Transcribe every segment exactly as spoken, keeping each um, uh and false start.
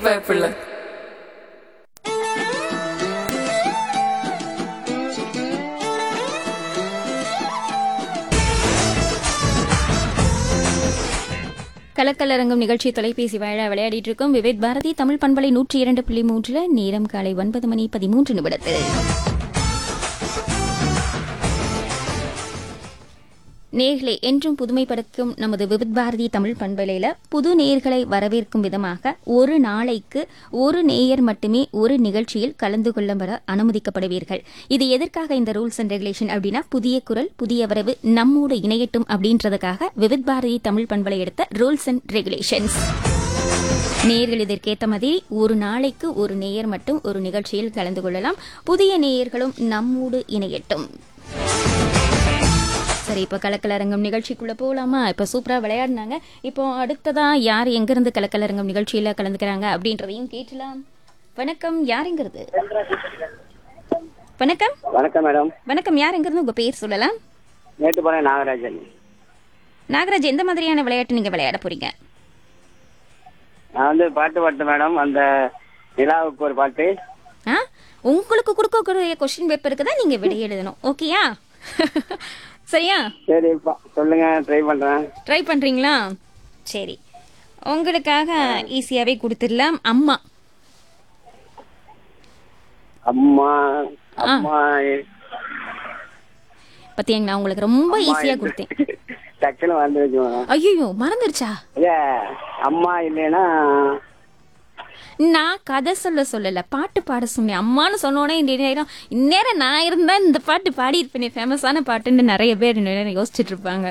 பயப்படல. கலக்கலரங்கம் நிகழ்ச்சி தொலைபேசி வாழ விளையாடிட்டு இருக்கும் விவேக் பாரதி தமிழ் பண்பலை நூற்றி இரண்டு புள்ளி மூன்றுல நேரம் காலை ஒன்பது மணி பதிமூன்று நிமிடத்தில். நேர்களே, என்றும் புதுமைப்படுத்தும் நமது விவித் பாரதி தமிழ் பண்பலையில புது நேயர்களை வரவேற்கும் விதமாக ஒரு நாளைக்கு ஒரு நேயர் மட்டுமே ஒரு நிகழ்ச்சியில் கலந்து கொள்ள வர அனுமதிக்கப்படுவீர்கள். இது எதற்காக இந்த ரூல்ஸ் அண்ட் ரெகுலேஷன் அப்படின்னா, புதிய குரல் புதிய வரவு நம்மோடு இணையட்டும் அப்படின்றதுக்காக விவித் பாரதி தமிழ் பண்பலை எடுத்த ரூல்ஸ் அண்ட் ரெகுலேஷன்ஸ். நேயர்கள் இதற்கேற்ற மாதிரி ஒரு நாளைக்கு ஒரு நேயர் மட்டும் ஒரு நிகழ்ச்சியில் கலந்து கொள்ளலாம். புதிய நேயர்களும் நம்மோடு இணையட்டும். சரி, இப்போ கலக்கலரங்கம் நிகழ்ச்சிக்குள்ள போகலாமா? இப்போ சூப்பரா விளையாடினாங்க. இப்போ அடுத்ததா யார் எங்கிருந்து கலக்கலரங்கம் நிகழ்ச்சியில கலந்துக்கிறாங்க அப்படின்றதையும் கேட்டலாம். வணக்கம், யார் எங்கிறது? வணக்கம். வணக்கம் மேடம். வணக்கம், யார் எங்கிருந்து? உங்க பேர் சொல்லலாம். மேட்டுப்பாளையம் நாகராஜன். நாகராஜ், எந்த மாதிரியான விளையாட்டு நீங்க விளையாட போறீங்க? நான் வந்து பாட்டு பாட்டு மேடம். அந்த நிலாவுக்கு ஒரு பாட்டு. ஆ, உங்களுக்கு கொடுக்கக்கூடிய கொஸ்டின் பேப்பருக்கு தான் நீங்க விடை எழுதணும். ஓகேயா? சரியா? சரி, சொல்லுங்க. ட்ரை பண்றேன். ட்ரை பண்றீங்களா? சரி, உங்களுக்காக ஈஸியாவே கொடுத்துடலாம். அம்மா. அம்மா அம்மா பத்தியாங்க, நான் உங்களுக்கு ரொம்ப ஈஸியா கொடுத்தேன். டக்குன்னு வந்துருச்சு மேடம். ஐயோ, மறந்துருச்சா? அம்மா இல்லைன்னா நான் கதை சொல்ல சொல்லல, பாட்டு பாட சொன்னேன். அம்மானு சொன்னோன்னே இந்த நேரம் இந்நேரம் நான் இருந்தா இந்த பாட்டு பாடி இருப்பேன். ஃபேமஸான பாட்டுன்னு நிறைய பேர் யோசிச்சுட்டு இருப்பாங்க.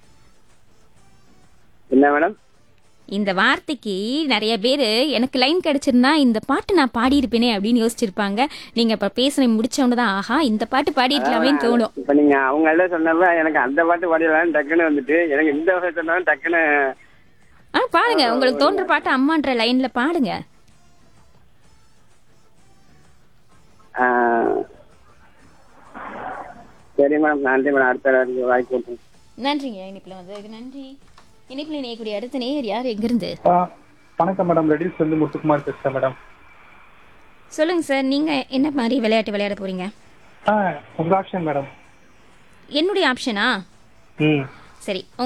என்ன மேடம்? இந்த வார்த்தைக்கு நிறைய பேரு எனக்கு லைன் கிடைச்சிருந்தா இந்த பாட்டு நான் பாடி இருப்பேனே அப்படின்னு யோசிச்சிருப்பாங்க. நீங்க இப்ப பேசுன முடிச்சவனதான் ஆஹா இந்த பாட்டு பாடிக்கலாமேன்னு தோணும். இப்ப நீங்க அவங்க எல்லாம் சொன்னப்ப எனக்கு அந்த பாட்டு பாடிடலான்னு டக்குன்னு வந்துட்டு, எனக்கு இந்த வகை சொன்னாலும் டக்குன்னு. ஆ, பாடுங்க. உங்களுக்கு தோன்ற பாட்டு அம்மான்ற லைன்ல பாடுங்க. சரி மேடம், நன்றி மேடம். அடுத்த வாய்ப்பு கொடுத்தேன். நன்றிங்க. இனிப்புல வந்து நன்றி. இனிப்புல இணையக்கூடிய அடுத்த நேயர் யார் எங்கிருந்து? வணக்கம் மேடம். ரெடிஸ் வந்து முத்துக்குமார் பேசுறேன் மேடம். சொல்லுங்க சார், நீங்க என்ன மாதிரி விளையாட்டு விளையாட போறீங்க? உங்க ஆப்ஷன் மேடம். என்னுடைய ஆப்ஷனா? ம் சரி,